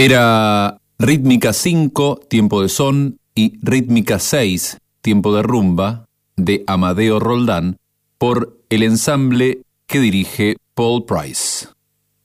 Era Rítmica 5, Tiempo de Son, y Rítmica 6, Tiempo de Rumba, de Amadeo Roldán, por el ensamble que dirige Paul Price.